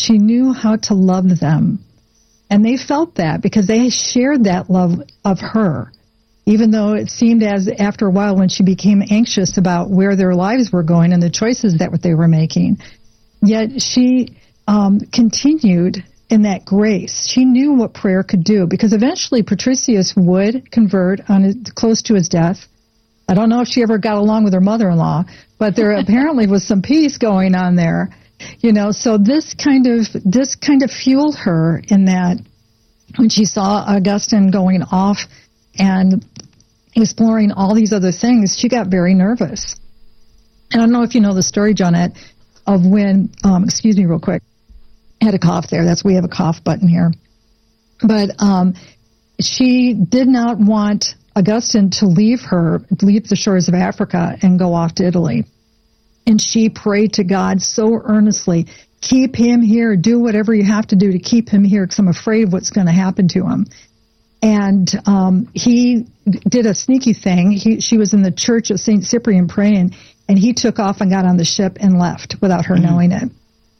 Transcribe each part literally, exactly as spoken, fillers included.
she knew how to love them. And they felt that because they shared that love of her, even though it seemed as after a while when she became anxious about where their lives were going and the choices that they were making. Yet she um, continued in that grace. She knew what prayer could do, because eventually Patricius would convert on his, close to his death. I don't know if she ever got along with her mother-in-law, but there apparently was some peace going on there. You know, so this kind of this kind of fueled her in that when she saw Augustine going off and exploring all these other things, she got very nervous. And I don't know if you know the story, Johnette, of when, um, excuse me real quick, I had a cough there. That's we have a cough button here. But um, she did not want Augustine to leave her, leave the shores of Africa and go off to Italy. And she prayed to God so earnestly, keep him here, do whatever you have to do to keep him here, because I'm afraid of what's going to happen to him. And um, he did a sneaky thing. He, she was in the church of Saint Cyprian praying, and he took off and got on the ship and left without her mm-hmm. knowing it.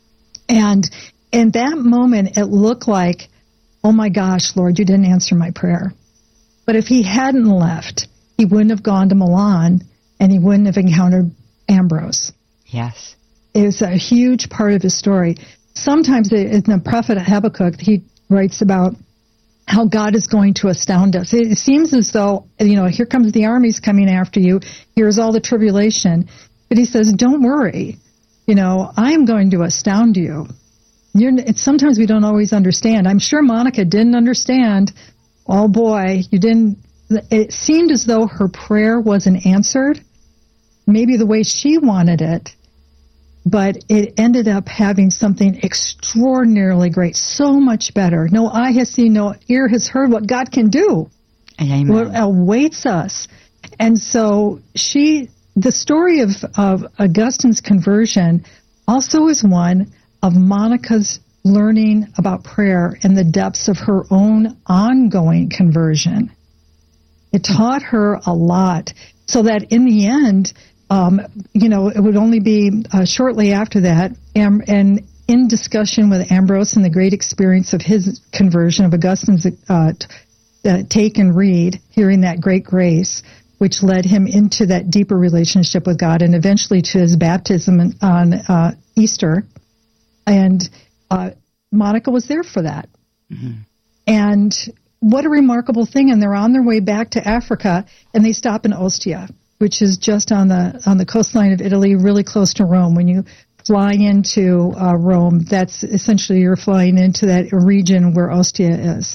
And in that moment, it looked like, oh my gosh, Lord, you didn't answer my prayer. But if he hadn't left, he wouldn't have gone to Milan, and he wouldn't have encountered Ambrose. Yes. It was a huge part of his story. Sometimes in the prophet Habakkuk, he writes about how God is going to astound us. It seems as though, you know, here comes the armies coming after you. Here's all the tribulation. But he says, don't worry. You know, I am going to astound you. You're, it's, sometimes we don't always understand. I'm sure Monica didn't understand. Oh, boy, you didn't. It seemed as though her prayer wasn't answered, maybe the way she wanted it, but it ended up having something extraordinarily great, so much better. No eye has seen, no ear has heard what God can do. Amen. What awaits us. And so she, the story of, of Augustine's conversion also is one of Monica's learning about prayer and the depths of her own ongoing conversion. It taught her a lot, so that in the end, um, you know, it would only be uh, shortly after that, Am- and in discussion with Ambrose and the great experience of his conversion, of Augustine's uh, t- uh, take and read, hearing that great grace, which led him into that deeper relationship with God and eventually to his baptism on uh, Easter. And uh, Monica was there for that. Mm-hmm. And what a remarkable thing. And they're on their way back to Africa, and they stop in Ostia, which is just on the on the coastline of Italy, really close to Rome. When you fly into uh, Rome, that's essentially you're flying into that region where Ostia is.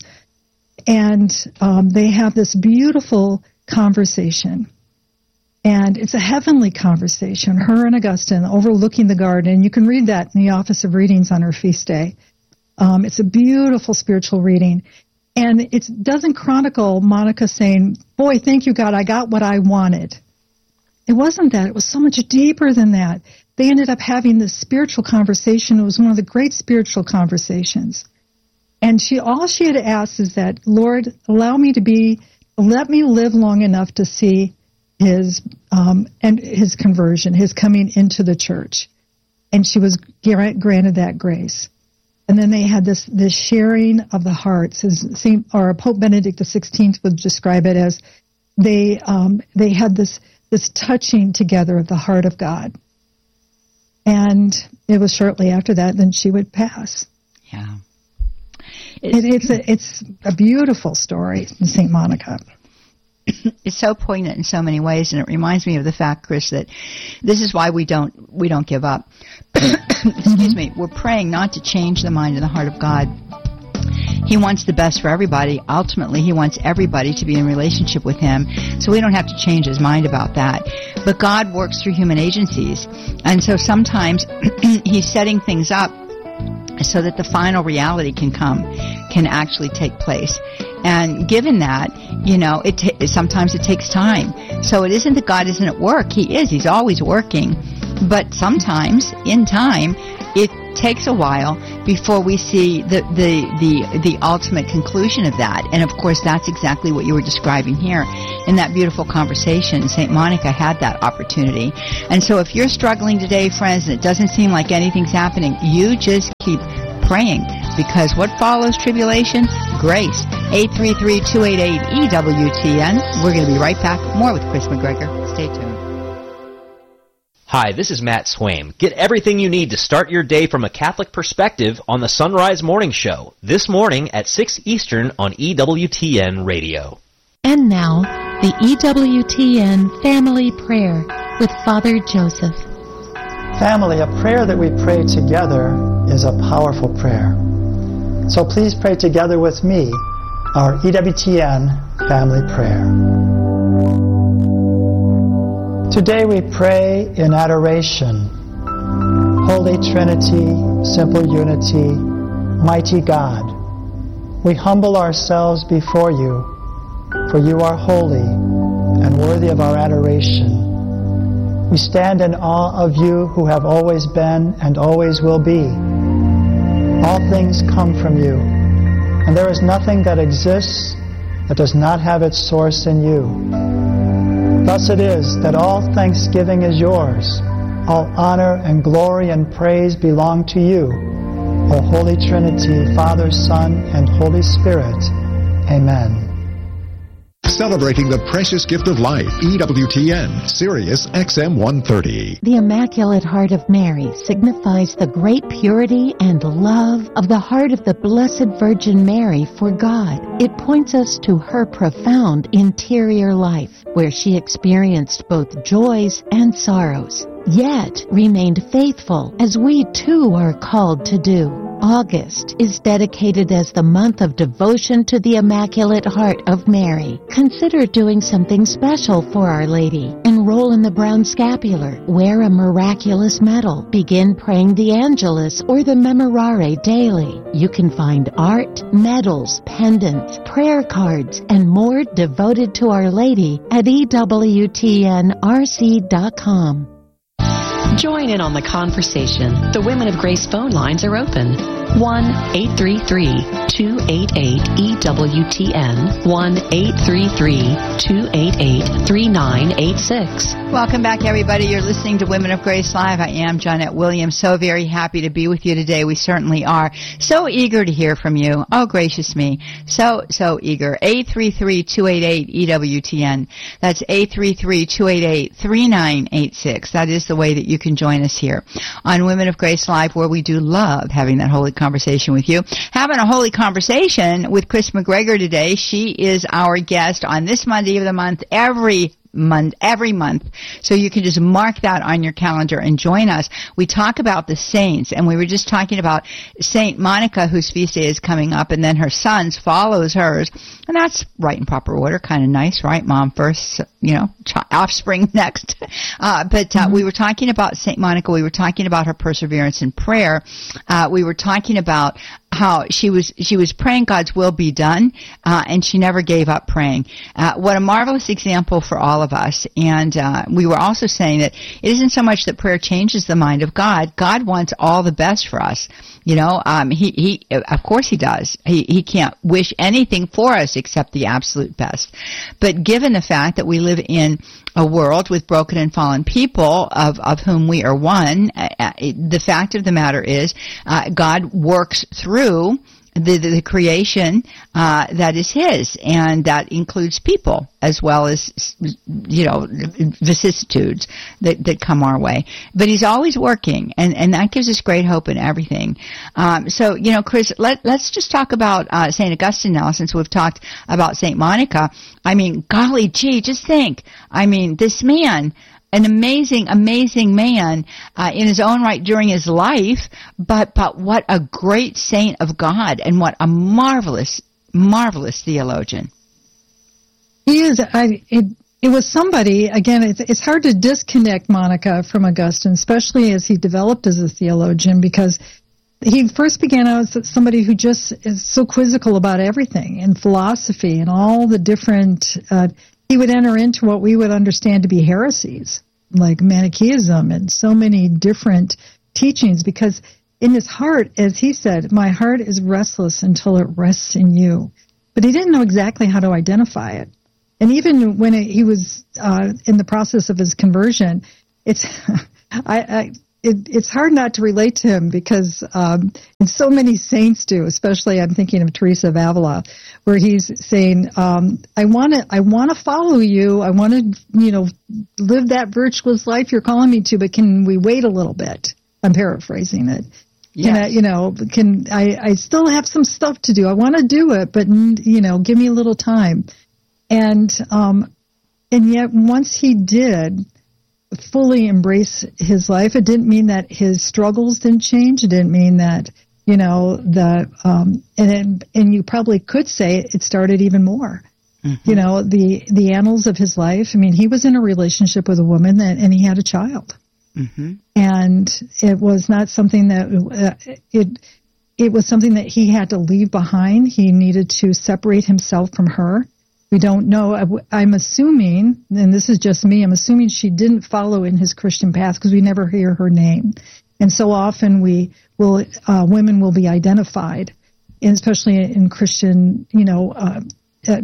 And um, they have this beautiful conversation. And it's a heavenly conversation, her and Augustine overlooking the garden. You can read that in the Office of Readings on her feast day. Um, it's a beautiful spiritual reading. And it doesn't chronicle Monica saying, boy, thank you, God, I got what I wanted. It wasn't that. It was so much deeper than that. They ended up having this spiritual conversation. It was one of the great spiritual conversations. And she, all she had asked is that, Lord, allow me to be, let me live long enough to see his um, and his conversion, his coming into the church. And she was granted that grace. And then they had this this sharing of the hearts, as Saint or Pope Benedict the sixteenth would describe it as they um, they had this this touching together of the heart of God. And it was shortly after that then she would pass. Yeah, it's, it, it's a it's a beautiful story, Saint Monica. It's so poignant in so many ways, and it reminds me of the fact, Chris, that this is why we don't we don't give up. Excuse me. We're praying not to change the mind and the heart of God. He wants the best for everybody. Ultimately, he wants everybody to be in relationship with him, so we don't have to change his mind about that. But God works through human agencies, and so sometimes he's setting things up so that the final reality can come, can actually take place. And given that, you know, it t- sometimes it takes time. So it isn't that God isn't at work. He is. He's always working. But sometimes, in time, it takes a while before we see the, the, the, the ultimate conclusion of that. And, of course, that's exactly what you were describing here in that beautiful conversation. Saint Monica had that opportunity. And so if you're struggling today, friends, and it doesn't seem like anything's happening, you just keep praying, because what follows tribulation? Grace. eight three three, two eight eight, E W T N. We're going to be right back. More with Chris McGregor. Stay tuned. Hi, this is Matt Swaim. Get everything you need to start your day from a Catholic perspective on the Sunrise Morning Show, this morning at six Eastern on E W T N Radio. And now, the E W T N Family Prayer with Father Joseph. Family, a prayer that we pray together is a powerful prayer. So please pray together with me our E W T N Family Prayer. Today we pray in adoration. Holy Trinity, simple unity, mighty God, we humble ourselves before you, for you are holy and worthy of our adoration. We stand in awe of you who have always been and always will be. All things come from you, and there is nothing that exists that does not have its source in you. Thus it is that all thanksgiving is yours. All honor and glory and praise belong to you, O Holy Trinity, Father, Son, and Holy Spirit. Amen. Celebrating the precious gift of life, E W T N, Sirius X M one thirty. The Immaculate Heart of Mary signifies the great purity and love of the heart of the Blessed Virgin Mary for God. It points us to her profound interior life, where she experienced both joys and sorrows, yet remained faithful, as we too are called to do. August is dedicated as the month of devotion to the Immaculate Heart of Mary. Consider doing something special for Our Lady. Enroll in the Brown Scapular. Wear a miraculous medal. Begin praying the Angelus or the Memorare daily. You can find art, medals, pendants, prayer cards, and more devoted to Our Lady at E W T N R C dot com. Join in on the conversation. The Women of Grace phone lines are open. one eight three three, two eight eight, E W T N. one eight three three, two eight eight, three nine eight six. Welcome back, everybody. You're listening to Women of Grace Live. I am Jeanette Williams. So very happy to be with you today. We certainly are. So eager to hear from you. Oh, gracious me. So, so eager. eight three three, two eight eight, E W T N. That's eight three three, two eight eight, three nine eight six. That is the way that you can join us here on Women of Grace Live, where we do love having that holy conversation with you. Having a holy conversation with Chris McGregor today. She is our guest on this Monday of the month, every month, every month. So you can just mark that on your calendar and join us. We talk about the saints, and we were just talking about Saint Monica, whose feast day is coming up, and then her sons follows hers. And that's right in proper order. Kind of nice, right? Mom first, you know, offspring next. Uh, but uh, mm-hmm. we were talking about Saint Monica. We were talking about her perseverance in prayer. Uh, we were talking about how she was she was praying God's will be done, uh, and she never gave up praying. Uh, what a marvelous example for all of us. And uh, we were also saying that it isn't so much that prayer changes the mind of God. God wants all the best for us. You know, um, he, he, of course he does. He, he can't wish anything for us except the absolute best. But given the fact that we live in a world with broken and fallen people, of, of whom we are one, uh, the fact of the matter is, uh, God works through the, the, the creation uh, that is His, and that includes people as well as, you know, vicissitudes that, that come our way. But He's always working, and, and that gives us great hope in everything. Um, so, you know, Chris, let, let's just talk about uh, Saint Augustine now, since we've talked about Saint Monica. I mean, golly gee, just think. I mean, this man, an amazing, amazing man uh, in his own right during his life, but but what a great saint of God, and what a marvelous, marvelous theologian. He is. I, it, it was somebody, again, it's, it's hard to disconnect Monica from Augustine, especially as he developed as a theologian, because he first began out as somebody who just is so quizzical about everything, and philosophy and all the different, uh, he would enter into what we would understand to be heresies, like Manichaeism and so many different teachings, because in his heart, as he said, my heart is restless until it rests in you. But he didn't know exactly how to identify it. And even when it, he was uh, in the process of his conversion, it's I, I it, it's hard not to relate to him because, um, and so many saints do, especially I'm thinking of Teresa of Avila, where he's saying, um, I want to, I want to follow you. I want to, you know, live that virtuous life you're calling me to, but can we wait a little bit? I'm paraphrasing it. Yes. Can I, you know, can I, I still have some stuff to do. I want to do it, but, you know, give me a little time. And, um, and yet once he did fully embrace his life, it didn't mean that his struggles didn't change. It didn't mean that, you know, the, um, and, it, and you probably could say it started even more. Mm-hmm. You know, the, the annals of his life. I mean, he was in a relationship with a woman that, and he had a child. Mm-hmm. And it was not something that, uh, it, it was something that he had to leave behind. He needed to separate himself from her. We don't know. I'm assuming, and this is just me, I'm assuming she didn't follow in his Christian path because we never hear her name. And so often we will, uh, women will be identified, and especially in Christian, you know, uh, uh,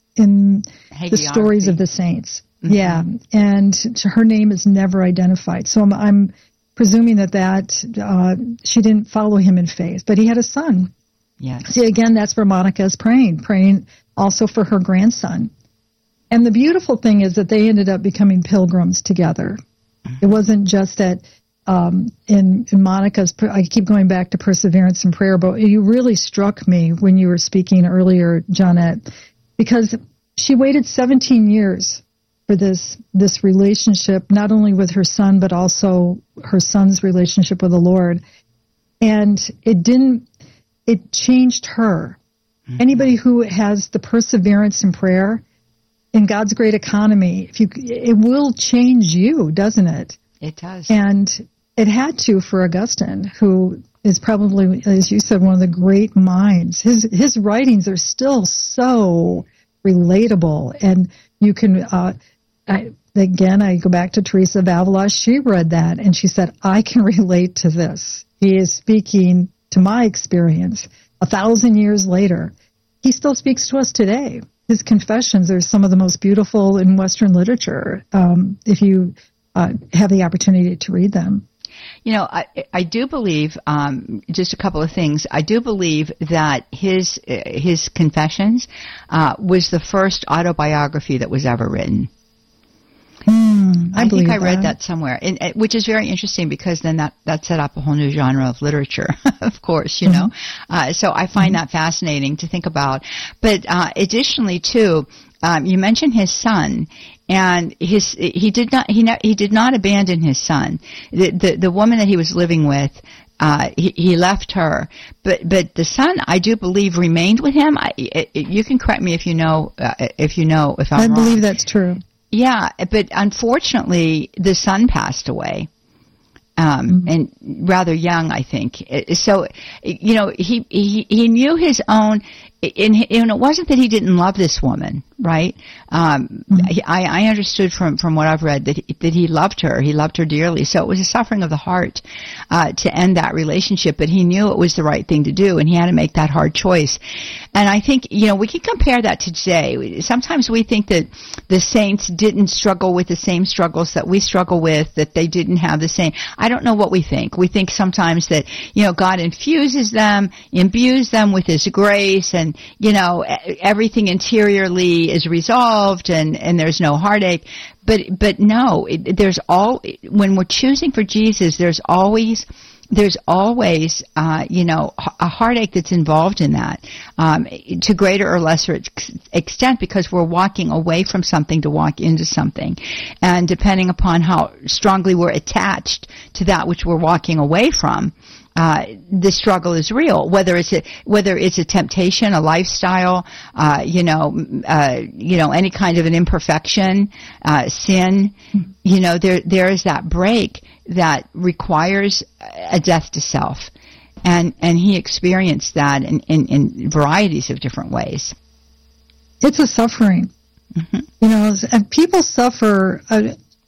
in the stories of the saints. Mm-hmm. Yeah. And her name is never identified. So I'm, I'm presuming that that, uh, she didn't follow him in faith, but he had a son. Yes. See, again, that's where Monica is praying, praying also for her grandson. And the beautiful thing is that they ended up becoming pilgrims together. Mm-hmm. It wasn't just that um, in, in Monica's, I keep going back to perseverance and prayer, but you really struck me when you were speaking earlier, Johnette, because she waited seventeen years for this this relationship, not only with her son, but also her son's relationship with the Lord. And it didn't, it changed her. Mm-hmm. Anybody who has the perseverance in prayer in God's great economy, if you, it will change you, doesn't it? It does. And it had to for Augustine, who is probably, as you said, one of the great minds. His his writings are still so relatable, and you can, uh, I, again, I go back to Teresa of Avila. She read that, and she said, I can relate to this. He is speaking to my experience a thousand years later. He still speaks to us today. His confessions are some of the most beautiful in Western literature, um, if you uh, have the opportunity to read them. You know, I, I do believe, um, just a couple of things. I do believe that his uh, his Confessions uh, was the first autobiography that was ever written. Mm, I, I think I that. read that somewhere, and, and, which is very interesting because then that, that set up a whole new genre of literature, of course, you mm-hmm. know. Uh, so I find mm-hmm. that fascinating to think about. But uh, additionally, too, um, you mentioned his son, and his he did not he he did not abandon his son. The the, the woman that he was living with. Uh, he, he left her, but but the son, I do believe, remained with him. I, it, it, you can correct me if you know uh, if you know if I'm I wrong. believe that's true. Yeah, but unfortunately, the son passed away, um, mm-hmm. and rather young, I think. So, you know, he he, he knew his own, and, and it wasn't that he didn't love this woman, right? Um, mm-hmm. I, I understood from, from what I've read that he, that he loved her. He loved her dearly. So it was a suffering of the heart uh, to end that relationship, but he knew it was the right thing to do, and he had to make that hard choice. And I think, you know, we can compare that to today. Sometimes we think that the saints didn't struggle with the same struggles that we struggle with, that they didn't have the same. I don't know what we think. We think sometimes that, you know, God infuses them, imbues them with His grace, and, you know, everything interiorly is resolved, and, and there's no heartache. But, but no, it, there's all, when we're choosing for Jesus, there's always, there's always, uh, you know, a heartache that's involved in that, um, to greater or lesser ex- extent, because we're walking away from something to walk into something. And depending upon how strongly we're attached to that which we're walking away from, uh, the struggle is real, whether it's a, whether it's a temptation, a lifestyle, uh, you know, uh, you know, any kind of an imperfection, uh, sin, you know, there, there is that break that requires a death to self. And, and he experienced that in, in, in varieties of different ways. It's a suffering. Mm-hmm. You know, and people suffer, uh,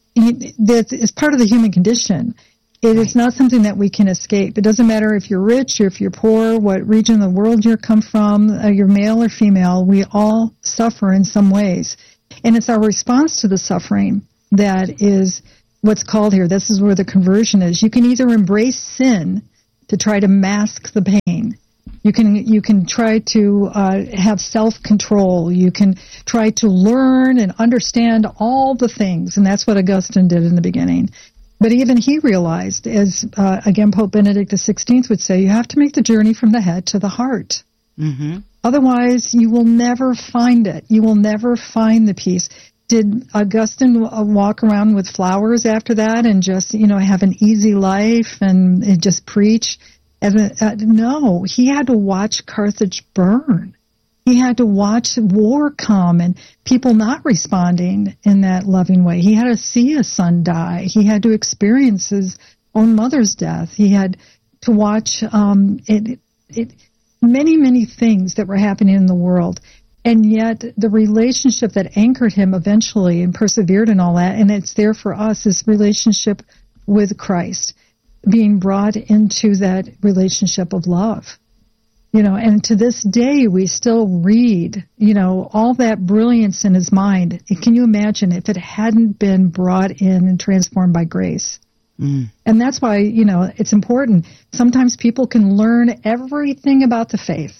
that is part of the human condition. It right. is not something that we can escape. It doesn't matter if you're rich or if you're poor, what region of the world you come from, uh, you're male or female, we all suffer in some ways. And it's our response to the suffering that is what's called here. This is where the conversion is. You can either embrace sin to try to mask the pain. You can you can try to uh, have self-control. You can try to learn and understand all the things, and that's what Augustine did in the beginning. But even he realized, as uh, again Pope Benedict the sixteenth would say, you have to make the journey from the head to the heart. Mm-hmm. Otherwise, you will never find it. You will never find the peace. Did Augustine walk around with flowers after that and just, you know, have an easy life and, and just preach? And, uh, no, he had to watch Carthage burn. He had to watch war come and people not responding in that loving way. He had to see a son die. He had to experience his own mother's death. He had to watch um, it, it, many, many things that were happening in the world. And yet the relationship that anchored him eventually and persevered in all that, and it's there for us, is relationship with Christ, being brought into that relationship of love. You know, and to this day, we still read, you know, all that brilliance in his mind. Can you imagine if it hadn't been brought in and transformed by grace? Mm. And that's why, you know, it's important. Sometimes people can learn everything about the faith.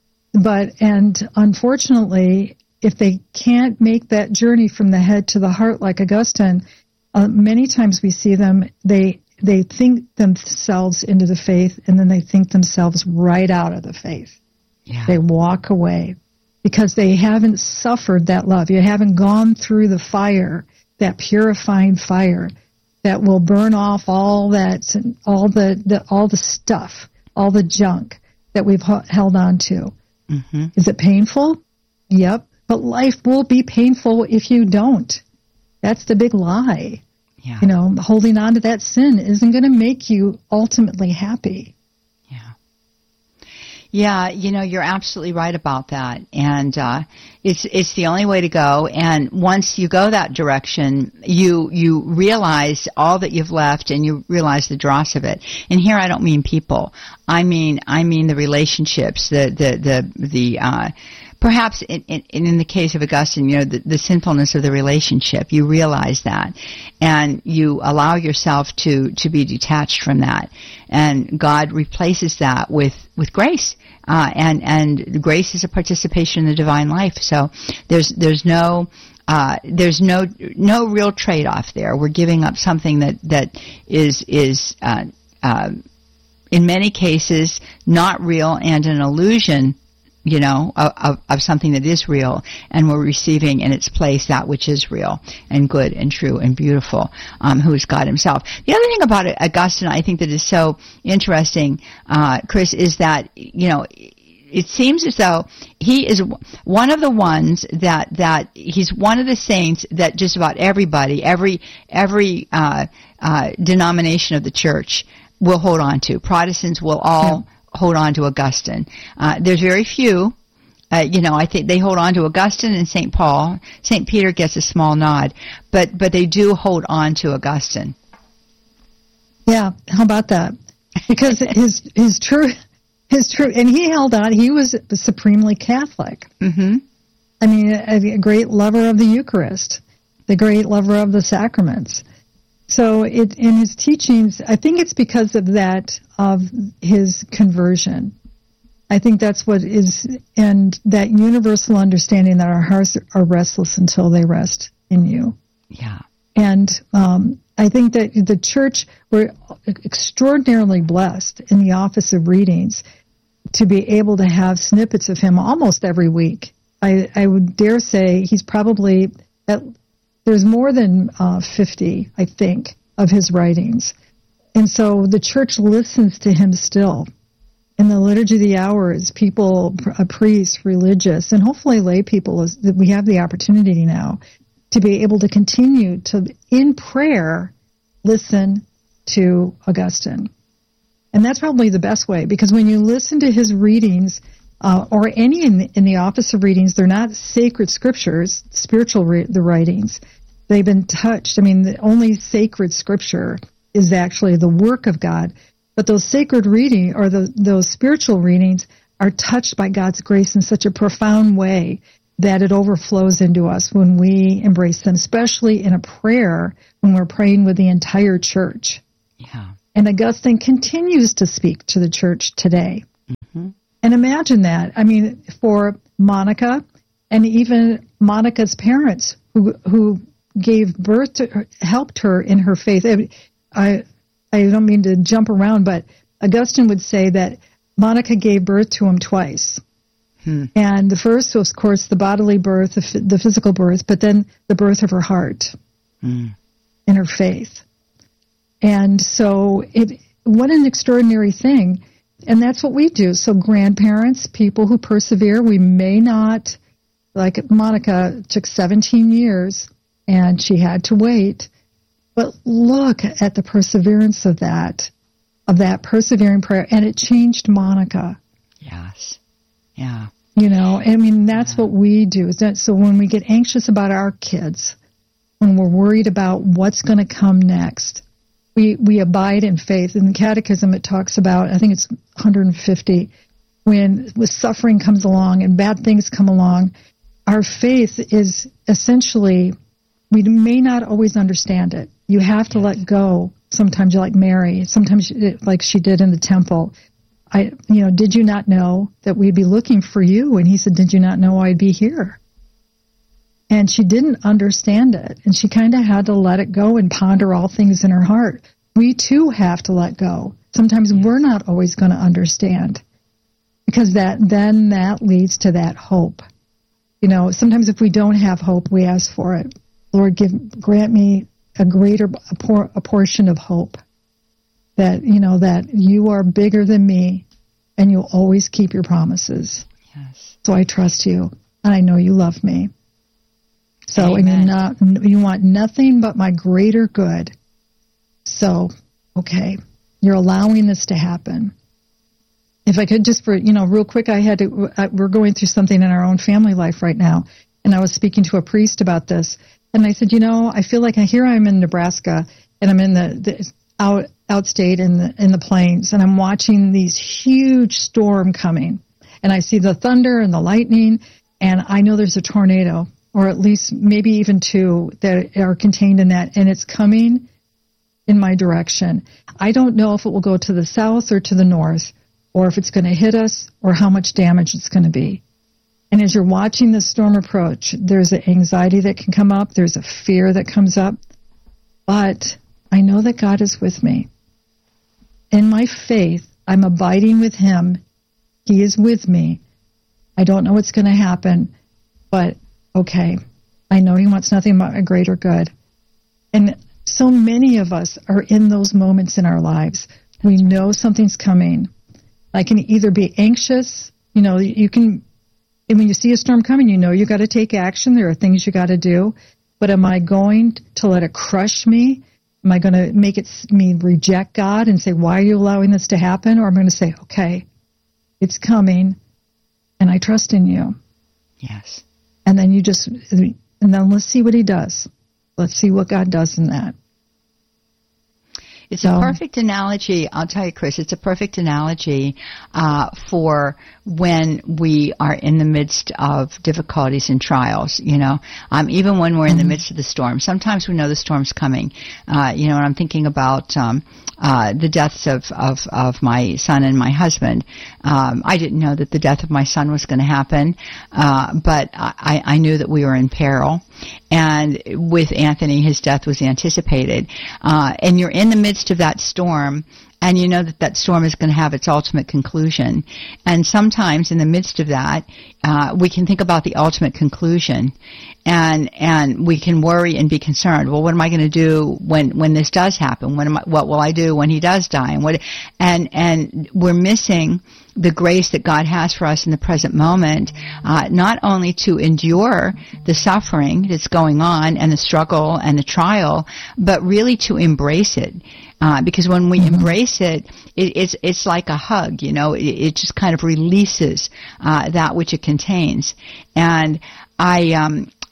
But, and unfortunately, if they can't make that journey from the head to the heart like Augustine, uh, many times we see them, they they think themselves into the faith, and then they think themselves right out of the faith. Yeah. They walk away because they haven't suffered that love. You haven't gone through the fire, that purifying fire that will burn off all that, all the, the all the stuff, all the junk that we've held on to. Mm-hmm. Is it painful? Yep. But life will be painful if you don't. That's the big lie. Yeah. You know, holding on to that sin isn't going to make you ultimately happy. Yeah. Yeah, you know, you're absolutely right about that. And uh, it's it's the only way to go. And once you go that direction, you you realize all that you've left, and you realize the dross of it. And here I don't mean people. I mean I mean the relationships, the the the the uh perhaps in, in, in the case of Augustine, you know, the, the sinfulness of the relationship, you realize that, and you allow yourself to, to be detached from that. And God replaces that with, with grace. Uh, and, and grace is a participation in the divine life. So there's, there's no, uh, there's no, no real trade-off there. We're giving up something that, that is, is, uh, uh, in many cases not real and an illusion, you know, of, of something that is real, and we're receiving in its place that which is real and good and true and beautiful, um, who is God himself. The other thing about Augustine, I think, that is so interesting, uh, Chris, is that, you know, it seems as though he is one of the ones that, that he's one of the saints that just about everybody, every, every, uh, uh, denomination of the church will hold on to. Protestants will all yeah. hold on to Augustine. Uh, there's very few, uh, you know, I think they hold on to Augustine and Saint Paul. Saint Peter gets a small nod, but, but they do hold on to Augustine. Yeah, how about that? Because his, his true, his true, and he held on, he was supremely Catholic. Mm-hmm. I mean, a, a great lover of the Eucharist, the great lover of the sacraments. So it, in his teachings, I think it's because of that, of his conversion. I think that's what is, and that universal understanding that our hearts are restless until they rest in you. Yeah. And um, I think that the church, we're extraordinarily blessed in the office of readings to be able to have snippets of him almost every week. I, I would dare say he's probably at There's more than uh, fifty, I think, of his writings. And so the church listens to him still. In the Liturgy of the Hours, people, a priest, religious, and hopefully lay people, is, that we have the opportunity now to be able to continue to, in prayer, listen to Augustine. And that's probably the best way, because when you listen to his readings, uh, or any in the, in the office of readings, they're not sacred scriptures, spiritual re- the writings. They've been touched. I mean, the only sacred scripture is actually the work of God. But those sacred reading, or the, those spiritual readings, are touched by God's grace in such a profound way that it overflows into us when we embrace them, especially in a prayer when we're praying with the entire church. Yeah. And Augustine continues to speak to the church today. Mm-hmm. And imagine that. I mean, for Monica and even Monica's parents who who gave birth to her, helped her in her faith. I I don't mean to jump around, but Augustine would say that Monica gave birth to him twice. Hmm. And the first was, of course, the bodily birth, the, the physical birth, but then the birth of her heart hmm. and her faith. And so it, what an extraordinary thing. And that's what we do. So grandparents, people who persevere, we may not, like Monica took seventeen years and she had to wait. But look at the perseverance of that, of that persevering prayer. And it changed Monica. Yes. Yeah. You know, I mean, that's yeah. what we do. Is that, so when we get anxious about our kids, when we're worried about what's going to come next, we, we abide in faith. In the Catechism, it talks about, I think it's one hundred fifty, when, when suffering comes along and bad things come along, our faith is essentially, we may not always understand it. You have to let go. Sometimes you're like Mary. Sometimes you, like she did in the temple. I, you know, did you not know that we'd be looking for you? And he said, did you not know I'd be here? And she didn't understand it. And she kind of had to let it go and ponder all things in her heart. We too have to let go. Sometimes we're not always going to understand, because that then that leads to that hope. You know, sometimes if we don't have hope, we ask for it. Lord, give, grant me a greater, a, por- a portion of hope. That, you know, that you are bigger than me and you'll always keep your promises. Yes. So I trust you and I know you love me. So, Amen. and you're not, you want nothing but my greater good. So, okay, you're allowing this to happen. If I could just for, you know, real quick, I had to, I, we're going through something in our own family life right now. And I was speaking to a priest about this. And I said, you know, I feel like I, here I'm in Nebraska and I'm in the, the out, outstate in the, in the plains, and I'm watching these huge storm coming. And I see the thunder and the lightning, and I know there's a tornado, or at least maybe even two that are contained in that, and it's coming in my direction. I don't know if it will go to the south or to the north, or if it's going to hit us, or how much damage it's going to be. And as you're watching the storm approach, there's an anxiety that can come up, there's a fear that comes up, but I know that God is with me. In my faith, I'm abiding with Him. He is with me. I don't know what's going to happen, but okay, I know He wants nothing but a greater good. And so many of us are in those moments in our lives. We know something's coming. I can either be anxious, you know, you can, and when you see a storm coming, you know you got to take action. There are things you got to do. But am I going to let it crush me? Am I going to make it me reject God and say, why are you allowing this to happen? Or I'm going to say, okay, it's coming, and I trust in you. Yes. And then you just, and then let's see what He does. Let's see what God does in that. It's so, a perfect analogy. I'll tell you, Chris, it's a perfect analogy uh, for when we are in the midst of difficulties and trials, you know, um, even when we're in the midst of the storm. Sometimes we know the storm's coming, uh, you know, and I'm thinking about um, uh, the deaths of, of, of my son and my husband. Um, I didn't know that the death of my son was going to happen, uh, but I, I knew that we were in peril. And with Anthony, his death was anticipated. Uh, and you're in the midst of that storm, and you know that that storm is going to have its ultimate conclusion. And sometimes in the midst of that, uh, we can think about the ultimate conclusion, and and we can worry and be concerned. Well, what am I going to do when when this does happen? When am I, what will I do when he does die? And what and and we're missing the grace that God has for us in the present moment, uh, not only to endure the suffering that's going on and the struggle and the trial, but really to embrace it. Uh, because when we mm-hmm. embrace it, it, it's it's like a hug, you know. It, it just kind of releases uh, that which it contains. And I um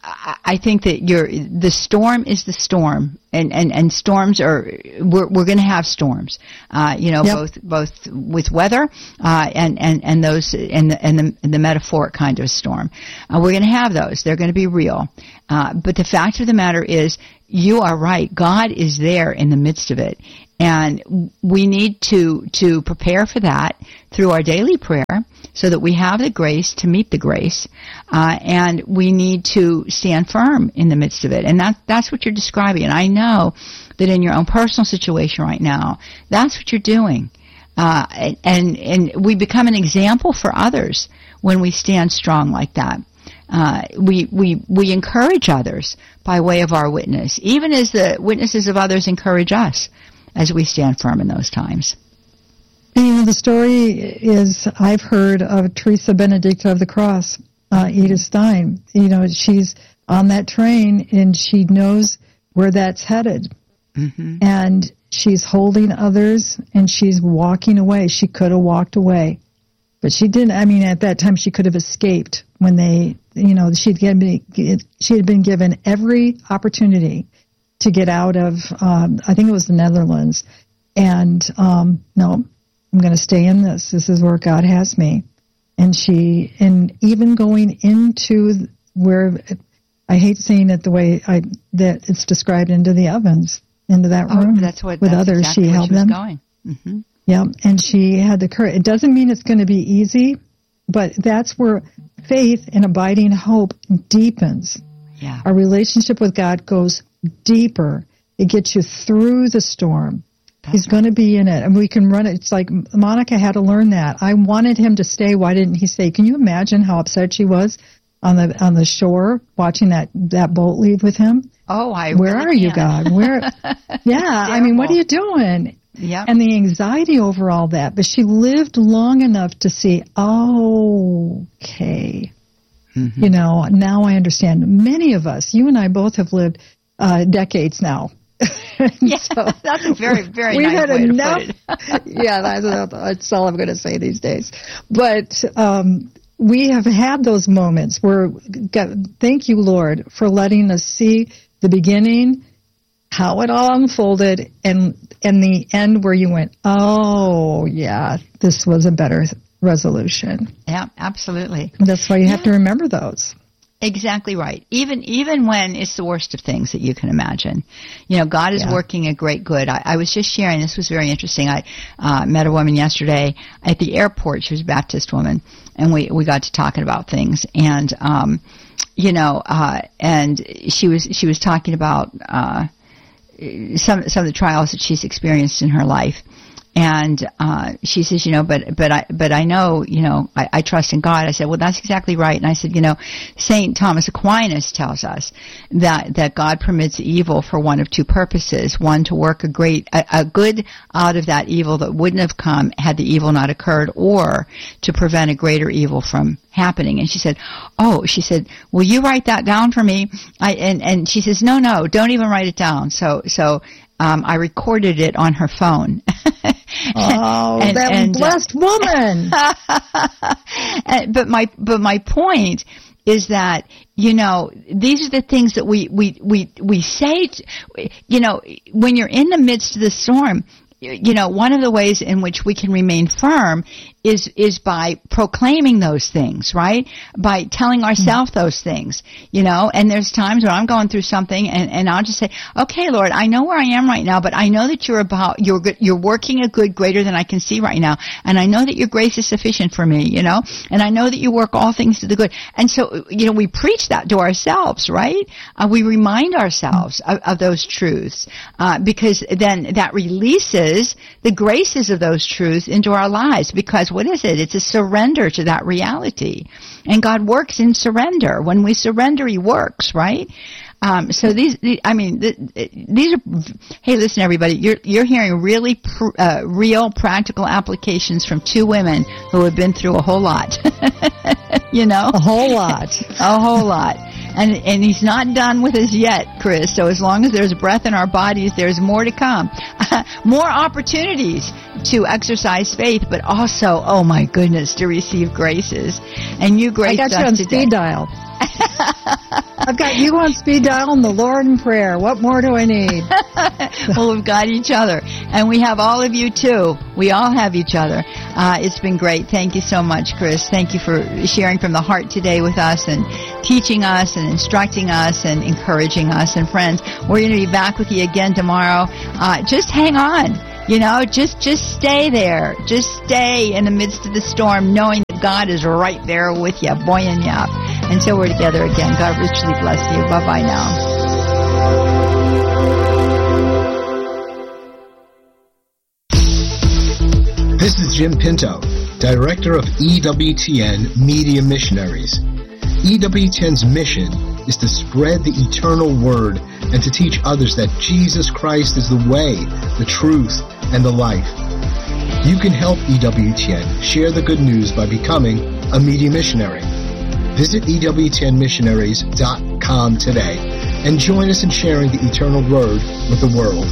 I, I think that you're, the storm is the storm, and, and, and storms are, we're, we're going to have storms, uh, you know, Yep. both, both with weather, uh, and, and, and those, and the, and the, and the metaphoric kind of storm. Uh, we're going to have those. They're going to be real. Uh, but the fact of the matter is, you are right. God is there in the midst of it. And we need to, to prepare for that through our daily prayer so that we have the grace to meet the grace. Uh, and we need to stand firm in the midst of it. And that, that's what you're describing. And I know that in your own personal situation right now, that's what you're doing. Uh, and, and we become an example for others when we stand strong like that. Uh, we, we, we encourage others by way of our witness, even as the witnesses of others encourage us as we stand firm in those times. And, you know, the story is, I've heard of Teresa Benedicta of the Cross, uh, Edith Stein. You know, she's on that train and she knows where that's headed. Mm-hmm. And she's holding others and she's walking away. She could have walked away, but she didn't. I mean, at that time she could have escaped when they, you know, she'd given, she had been given every opportunity to get out of, um, I think it was the Netherlands. And, um, no, I'm going to stay in this. This is where God has me. And she, and even going into where, I hate saying it the way I, that it's described, into the ovens, into that room. Oh, that's what, with that's others. Exactly she held she was them. Going. Mm-hmm. Yeah. And she had the courage. It doesn't mean it's going to be easy, but that's where faith and abiding hope deepens. Yeah. Our relationship with God goes deeper. It gets you through the storm. That's He's right. going to be in it, and we can run it. It's like Monica had to learn that. I wanted him to stay. Why didn't he stay? Can you imagine how upset she was on the on the shore watching that, that boat leave with him? Oh, I Where really are you, can. God? Where? Yeah, I mean, what are you doing? Yeah. And the anxiety over all that. But she lived long enough to see, oh, okay. Mm-hmm. You know, now I understand. Many of us, you and I both have lived uh, decades now. Yeah, so that's a very, very we've nice had way enough, to put it. Yeah, that's, that's all I'm going to say these days. But um, we have had those moments where, God, thank you, Lord, for letting us see the beginning, how it all unfolded, and and the end where you went, oh, yeah, this was a better resolution. Yeah, absolutely. That's why you yeah. have to remember those. Exactly right. Even even when it's the worst of things that you can imagine, you know, God is yeah. working a great good. I, I was just sharing. This was very interesting. I uh, met a woman yesterday at the airport. She was a Baptist woman, and we we got to talking about things. And um, you know, uh, and she was she was talking about uh, some some of the trials that she's experienced in her life. And uh, she says, you know, but but I but I know, you know, I, I trust in God. I said, well, that's exactly right. And I said, you know, Saint Thomas Aquinas tells us that that God permits evil for one of two purposes: one, to work a great a, a good out of that evil that wouldn't have come had the evil not occurred, or to prevent a greater evil from happening. And she said, oh, she said, will you write that down for me? I and and she says, no, no, don't even write it down. So so. Um, I recorded it on her phone. Oh, and, that and, blessed uh, woman! and, but my but my point is that, you know, these are the things that we we we we say. To, you know, when you're in the midst of the storm, you know, one of the ways in which we can remain firm is is by proclaiming those things, right? By telling ourselves those things, you know. And there's times when I'm going through something, and, and I'll just say, "Okay, Lord, I know where I am right now, but I know that you're about you're good, you're working a good greater than I can see right now, and I know that your grace is sufficient for me, you know, and I know that you work all things to the good." And so, you know, we preach that to ourselves, right? Uh, we remind ourselves of, of those truths, uh, because then that releases the graces of those truths into our lives. Because what is it? It's a surrender to that reality. And God works in surrender. When we surrender, He works, right? Um, so these, these, I mean, th- these are, hey, listen, everybody, you're, you're hearing really pr- uh, real practical applications from two women who have been through a whole lot. You know? A whole lot. A whole lot. And and He's not done with us yet, Chris. So as long as there's breath in our bodies, there's more to come. More opportunities to exercise faith, but also, oh my goodness, to receive graces. And you graced I got us you on today. speed dial. I've got you on speed dial and the Lord in prayer. What more do I need? Well, we've got each other. And we have all of you, too. We all have each other. Uh, it's been great. Thank you so much, Chris. Thank you for sharing from the heart today with us and teaching us and instructing us and encouraging us. And friends, we're going to be back with you again tomorrow. Uh, just hang on. You know, just just stay there. Just stay in the midst of the storm, knowing that God is right there with you, buoying you up. Until we're together again, God richly bless you. Bye-bye now. This is Jim Pinto, Director of E W T N Media Missionaries. E W T N's mission is to spread the eternal word and to teach others that Jesus Christ is the way, the truth, and the life. You can help E W T N share the good news by becoming a media missionary. Visit E W T N missionaries dot com today and join us in sharing the eternal word with the world.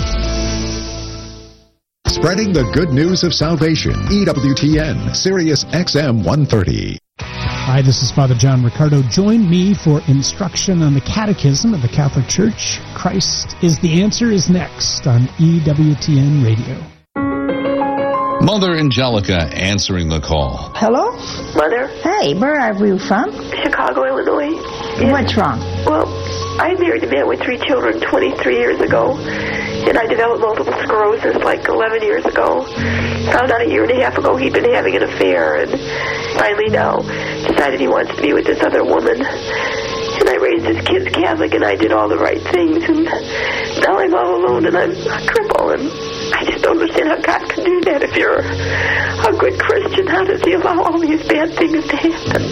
Spreading the good news of salvation. E W T N, Sirius X M one thirty. Hi, this is Father John Ricardo. Join me for instruction on the Catechism of the Catholic Church. Christ is the Answer is next on E W T N Radio. Mother Angelica answering the call. Hello? Mother? Hey, where are you from? Chicago, Illinois. Yeah. What's wrong? Well, I married a man with three children twenty-three years ago, and I developed multiple sclerosis like eleven years ago. Found out a year and a half ago he'd been having an affair, and finally now decided he wants to be with this other woman. And I raised his kids Catholic, and I did all the right things, and now I'm all alone, and I'm a cripple, and I just don't understand how God can do that. If you're a good Christian, how does he allow all these bad things to happen?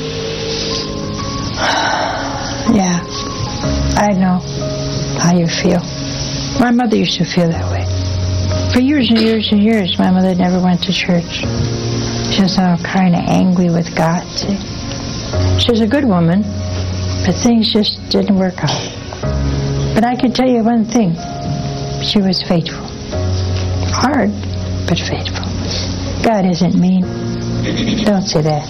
Yeah, I know how you feel. My mother used to feel that way. For years and years and years, my mother never went to church. She was all kind of angry with God. See? She was a good woman, but things just didn't work out. But I can tell you one thing. She was faithful. Hard, but faithful. God isn't mean. Don't say that.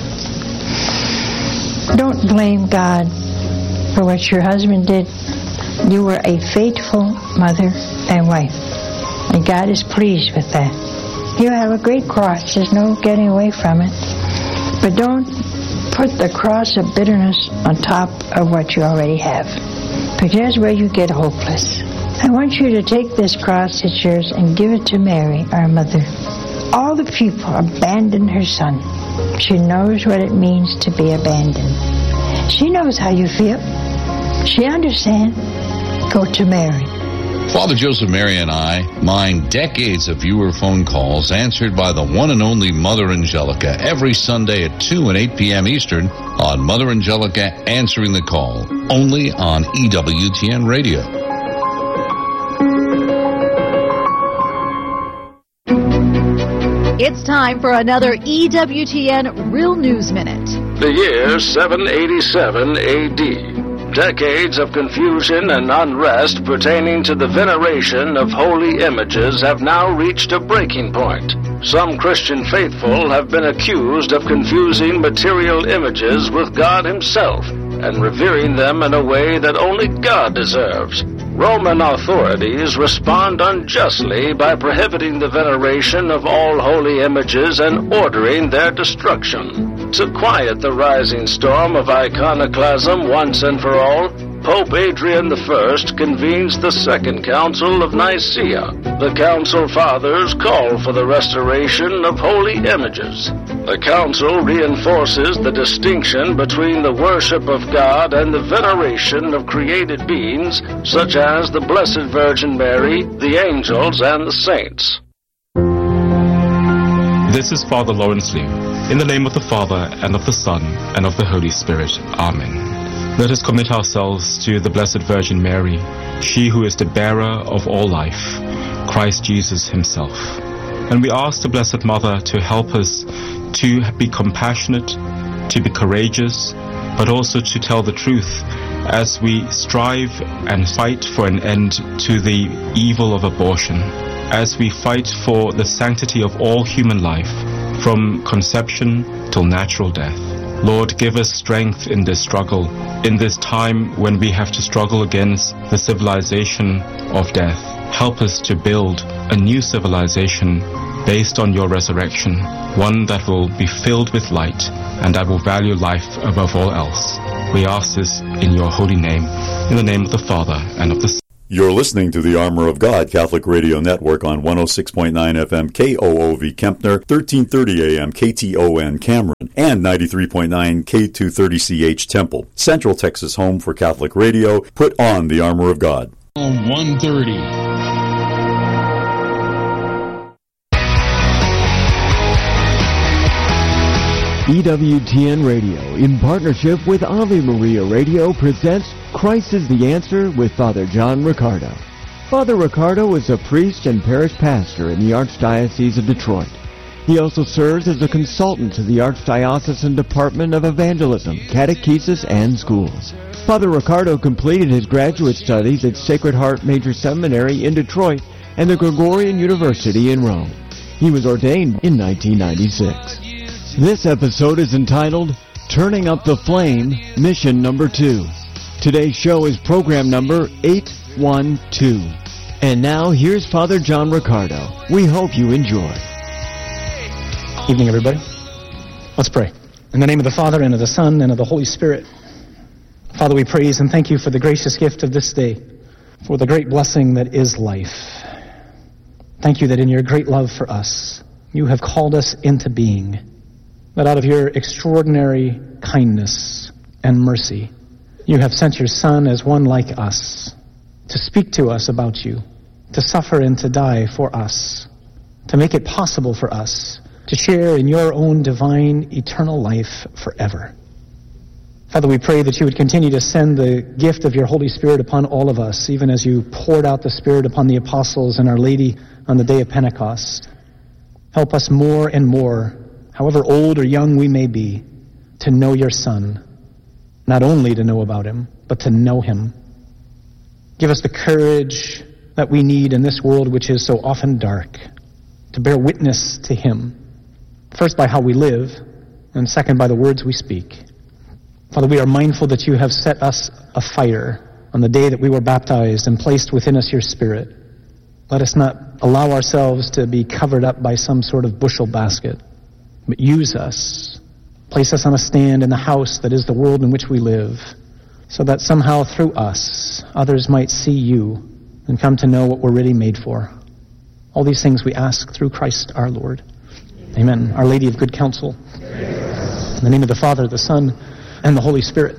Don't blame God for what your husband did. You were a faithful mother and wife, and God is pleased with that. You have a great cross. There's no getting away from it. But don't put the cross of bitterness on top of what you already have, because that's where you get hopeless. I want you to take this cross that's yours and give it to Mary, our mother. All the people abandoned her son. She knows what it means to be abandoned. She knows how you feel. She understands. Go to Mary. Father Joseph Mary and I mine decades of viewer phone calls answered by the one and only Mother Angelica every Sunday at two and eight p.m. Eastern on Mother Angelica Answering the Call, only on E W T N Radio. It's time for another E W T N Real News Minute. The year seven eighty-seven A D. Decades of confusion and unrest pertaining to the veneration of holy images have now reached a breaking point. Some Christian faithful have been accused of confusing material images with God Himself and revering them in a way that only God deserves. Roman authorities respond unjustly by prohibiting the veneration of all holy images and ordering their destruction. To quiet the rising storm of iconoclasm once and for all, Pope Adrian the First convenes the Second Council of Nicaea. The Council Fathers call for the restoration of holy images. The Council reinforces the distinction between the worship of God and the veneration of created beings, such as the Blessed Virgin Mary, the angels, and the saints. This is Father Lawrence Liu. In the name of the Father, and of the Son, and of the Holy Spirit. Amen. Let us commit ourselves to the Blessed Virgin Mary, she who is the bearer of all life, Christ Jesus Himself. And we ask the Blessed Mother to help us to be compassionate, to be courageous, but also to tell the truth as we strive and fight for an end to the evil of abortion, as we fight for the sanctity of all human life, from conception till natural death. Lord, give us strength in this struggle, in this time when we have to struggle against the civilization of death. Help us to build a new civilization based on your resurrection, one that will be filled with light and that will value life above all else. We ask this in your holy name, in the name of the Father and of the Son. You're listening to the Armor of God Catholic Radio Network on one oh six point nine F M K O O V Kempner, thirteen thirty A M K T O N Cameron, and ninety-three point nine K two thirty C H Temple. Central Texas home for Catholic radio. Put on the Armor of God. one thirty. E W T N Radio, in partnership with Ave Maria Radio, presents Christ is the Answer with Father John Riccardo. Father Riccardo is a priest and parish pastor in the Archdiocese of Detroit. He also serves as a consultant to the Archdiocesan Department of Evangelism, Catechesis, and Schools. Father Riccardo completed his graduate studies at Sacred Heart Major Seminary in Detroit and the Gregorian University in Rome. He was ordained in nineteen ninety-six. This episode is entitled, Turning Up the Flame, Mission Number two. Today's show is program number eight one two. And now, here's Father John Riccardo. We hope you enjoy. Evening, everybody. Let's pray. In the name of the Father, and of the Son, and of the Holy Spirit. Father, we praise and thank you for the gracious gift of this day, for the great blessing that is life. Thank you that in your great love for us, you have called us into being. That out of your extraordinary kindness and mercy, you have sent your Son as one like us, to speak to us about you, to suffer and to die for us, to make it possible for us to share in your own divine eternal life forever. Father, we pray that you would continue to send the gift of your Holy Spirit upon all of us, even as you poured out the Spirit upon the apostles and Our Lady on the day of Pentecost. Help us more and more, however old or young we may be, to know your Son. Not only to know about him, but to know him. Give us the courage that we need in this world which is so often dark, to bear witness to him, first by how we live, and second by the words we speak. Father, we are mindful that you have set us afire on the day that we were baptized and placed within us your Spirit. Let us not allow ourselves to be covered up by some sort of bushel basket, but use us, place us on a stand in the house that is the world in which we live, so that somehow through us, others might see you and come to know what we're really made for. All these things we ask through Christ our Lord. Amen. Our Lady of Good Counsel. In the name of the Father, the Son, and the Holy Spirit.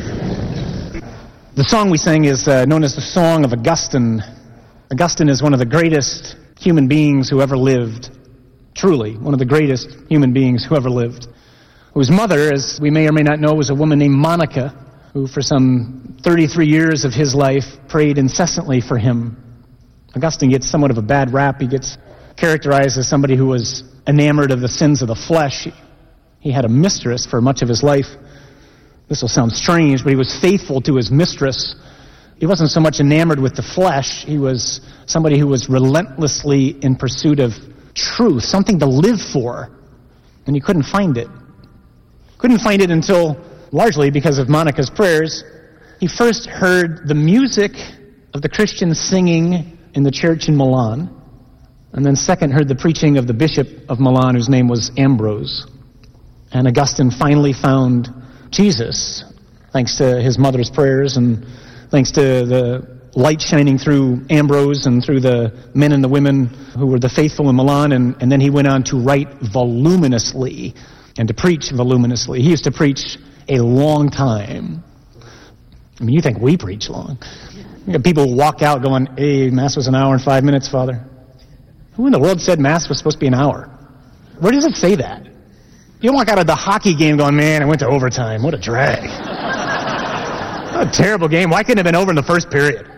The song we sang is uh, known as the Song of Augustine. Augustine is one of the greatest human beings who ever lived. Truly, one of the greatest human beings who ever lived. Whose mother, as we may or may not know, was a woman named Monica, who for some thirty-three years of his life prayed incessantly for him. Augustine gets somewhat of a bad rap. He gets characterized as somebody who was enamored of the sins of the flesh. He had a mistress for much of his life. This will sound strange, but he was faithful to his mistress. He wasn't so much enamored with the flesh. He was somebody who was relentlessly in pursuit of truth, something to live for, and he couldn't find it. Couldn't find it until, largely because of Monica's prayers, he first heard the music of the Christians singing in the church in Milan, and then second heard the preaching of the bishop of Milan, whose name was Ambrose. And Augustine finally found Jesus, thanks to his mother's prayers and thanks to the light shining through Ambrose and through the men and the women who were the faithful in Milan, and, and then he went on to write voluminously and to preach voluminously. He used to preach a long time. I mean, you think we preach long. You got people who walk out going, hey, Mass was an hour and five minutes, Father. Who in the world said Mass was supposed to be an hour? Where does it say that? You don't walk out of the hockey game going, man, I went to overtime. What a drag. What a terrible game. Why couldn't it have been over in the first period?